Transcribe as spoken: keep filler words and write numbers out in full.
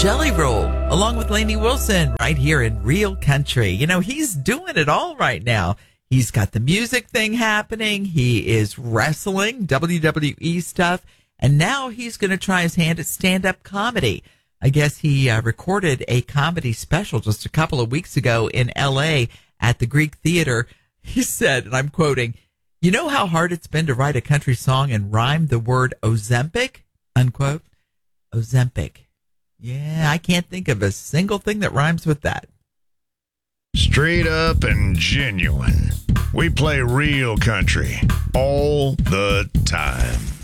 Jelly Roll, along with Lainey Wilson, right here in Real Country. You know, he's doing it all right now. He's got the music thing happening. He is wrestling, W W E stuff. And now he's going to try his hand at stand-up comedy. I guess he uh, recorded a comedy special just a couple of weeks ago in L A at the Greek Theater. He said, and I'm quoting, "You know how hard it's been to write a country song and rhyme the word Ozempic?" Unquote. Ozempic. Yeah, I can't think of a single thing that rhymes with that. Straight up and genuine. We play real country all the time.